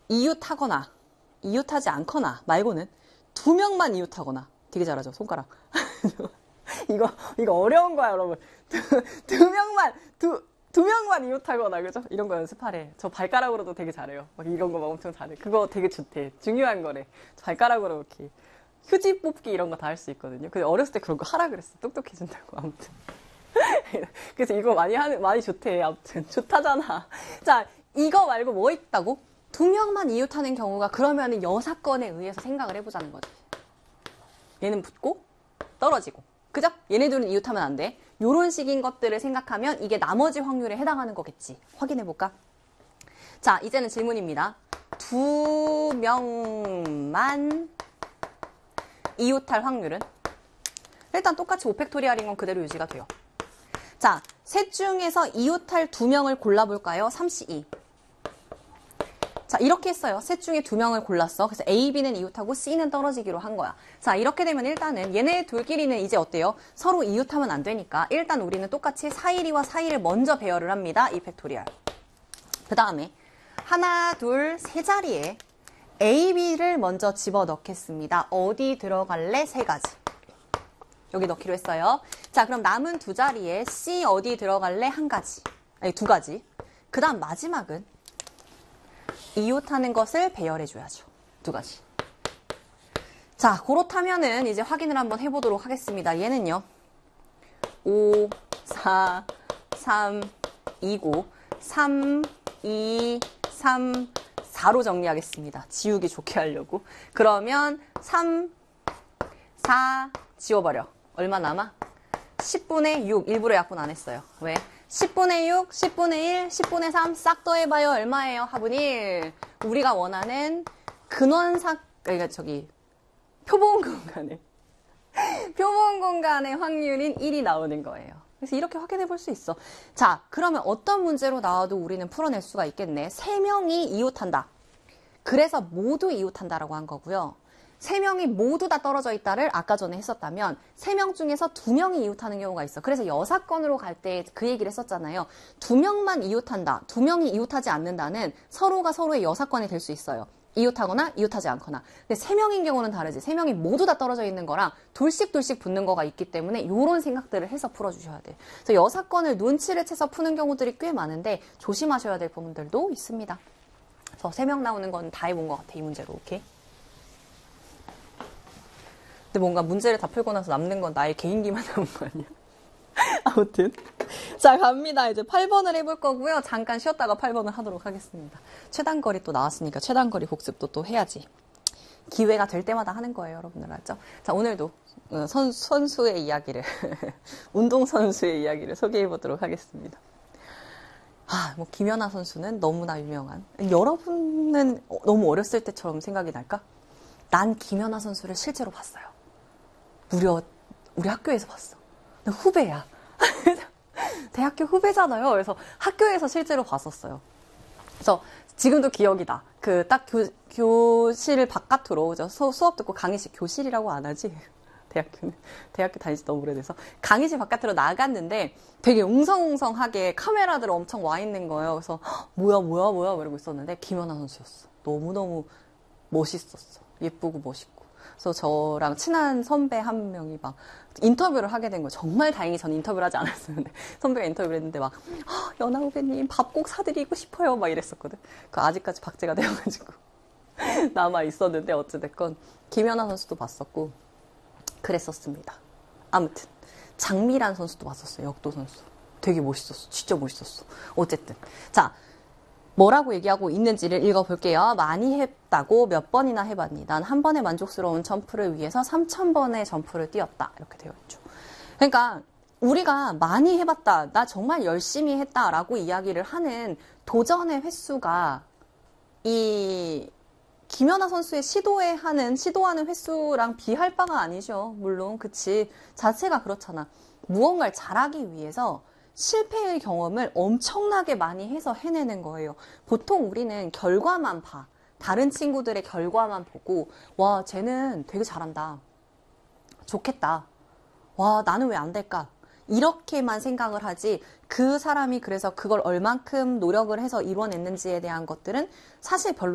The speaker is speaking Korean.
이웃하거나 이웃하지 않거나 말고는 2명만 이웃하거나. 되게 잘하죠, 손가락. 이거 어려운 거야, 여러분. 두 명만 이웃하거나, 그죠? 이런 거 연습하래. 저 발가락으로도 되게 잘해요. 막 이런 거 막 엄청 잘해. 그거 되게 좋대. 중요한 거래. 발가락으로 이렇게 휴지 뽑기 이런 거 다 할 수 있거든요. 근데 어렸을 때 그런 거 하라 그랬어. 똑똑해진다고. 아무튼. 그래서 이거 많이 좋대. 아무튼. 좋다잖아. 자, 이거 말고 뭐 있다고? 2명만 이웃하는 경우가 그러면은 여사건에 의해서 생각을 해보자는 거지. 얘는 붙고 떨어지고. 그죠? 얘네들은 이웃하면 안 돼. 요런 식인 것들을 생각하면 이게 나머지 확률에 해당하는 거겠지. 확인해볼까? 자, 이제는 질문입니다. 2명만 이웃할 확률은? 일단 똑같이 5팩토리얼인 건 그대로 유지가 돼요. 자, 셋 중에서 이웃할 2명을 골라볼까요? 3C2. 자, 이렇게 했어요. 셋 중에 2명을 골랐어. 그래서 A, B는 이웃하고 C는 떨어지기로 한 거야. 자, 이렇게 되면 일단은 얘네 둘끼리는 이제 어때요? 서로 이웃하면 안 되니까 일단 우리는 똑같이 412와 4를 먼저 배열을 합니다. 2팩토리얼. 그 다음에 하나, 둘, 세 자리에 A, B를 먼저 집어넣겠습니다. 어디 들어갈래? 3가지. 여기 넣기로 했어요. 자, 그럼 남은 2자리에 C 어디 들어갈래? 1가지. 아니, 2가지. 그 다음 마지막은 이웃하는 것을 배열해줘야죠. 2가지. 자, 그렇다면은 이제 확인을 한번 해보도록 하겠습니다. 얘는요. 5, 4, 3, 2고 3, 2, 3, 4로 정리하겠습니다. 지우기 좋게 하려고. 그러면 3, 4 지워버려. 얼마 남아? 10분의 6. 일부러 약분 안 했어요. 왜? 10분의 6, 10분의 1, 10분의 3 싹 더해봐요. 얼마예요? 합은 1. 우리가 원하는 그러니까 표본 공간의 확률인 1이 나오는 거예요. 그래서 이렇게 확인해 볼 수 있어. 자, 그러면 어떤 문제로 나와도 우리는 풀어낼 수가 있겠네. 3명이 이웃한다. 그래서 모두 이웃한다라고 한 거고요. 3명이 모두 다 떨어져 있다를 아까 전에 했었다면 3명 중에서 2명이 이웃하는 경우가 있어. 그래서 여사건으로 갈 때 그 얘기를 했었잖아요. 2명만 이웃한다. 2명이 이웃하지 않는다는 서로가 서로의 여사건이 될 수 있어요. 이웃하거나 이웃하지 않거나. 근데 3명인 경우는 다르지. 3명이 모두 다 떨어져 있는 거랑 둘씩 붙는 거가 있기 때문에 이런 생각들을 해서 풀어주셔야 돼요. 그래서 여사건을 눈치를 채서 푸는 경우들이 꽤 많은데 조심하셔야 될 부분들도 있습니다. 그래서 3명 나오는 건 다 해본 것 같아. 이 문제로. 오케이? 근데 뭔가 문제를 다 풀고 나서 남는 건 나의 개인기만 남은 거 아니야? 아무튼. 자, 갑니다. 이제 8번을 해볼 거고요. 잠깐 쉬었다가 8번을 하도록 하겠습니다. 최단거리 또 나왔으니까 최단거리 복습도 또 해야지. 기회가 될 때마다 하는 거예요, 여러분들. 알죠? 자, 오늘도 선수의 이야기를, 운동선수의 이야기를 소개해 보도록 하겠습니다. 뭐, 김연아 선수는 너무나 유명한. 여러분은 너무 어렸을 때처럼 생각이 날까? 난 김연아 선수를 실제로 봤어요. 무려 우리 학교에서 봤어. 나 후배야. 대학교 후배잖아요. 그래서 학교에서 실제로 봤었어요. 그래서 지금도 기억이 나. 그 딱 교실 바깥으로 수업 듣고 강의실, 교실이라고 안 하지? 대학교 다니지 너무 오래돼서 강의실 바깥으로 나갔는데 되게 웅성웅성하게 카메라들 엄청 와 있는 거예요. 그래서 뭐야 이러고 있었는데 김연아 선수였어. 너무너무 멋있었어. 예쁘고 멋있고. 그래서 저랑 친한 선배 한 명이 막 인터뷰를 하게 된 거예요. 정말 다행히 저는 인터뷰를 하지 않았었는데 선배가 인터뷰를 했는데 막 연아 후배님 밥 꼭 사드리고 싶어요 막 이랬었거든. 그 아직까지 박제가 되어가지고 남아 있었는데 어찌됐건 김연아 선수도 봤었고 그랬었습니다. 아무튼 장미란 선수도 봤었어요. 역도 선수. 되게 멋있었어. 진짜 멋있었어. 어쨌든 자, 뭐라고 얘기하고 있는지를 읽어볼게요. 많이 했다고 몇 번이나 해봤니? 난 한 번에 만족스러운 점프를 위해서 3,000번의 점프를 뛰었다. 이렇게 되어 있죠. 그러니까 우리가 많이 해봤다. 나 정말 열심히 했다라고 이야기를 하는 도전의 횟수가 이 김연아 선수의 시도하는 횟수랑 비할 바가 아니죠. 물론 그치. 자체가 그렇잖아. 무언가를 잘하기 위해서 실패의 경험을 엄청나게 많이 해서 해내는 거예요. 보통 우리는 결과만 봐. 다른 친구들의 결과만 보고 와, 쟤는 되게 잘한다. 좋겠다. 와, 나는 왜 안 될까? 이렇게만 생각을 하지 그 사람이 그래서 그걸 얼만큼 노력을 해서 이뤄냈는지에 대한 것들은 사실 별로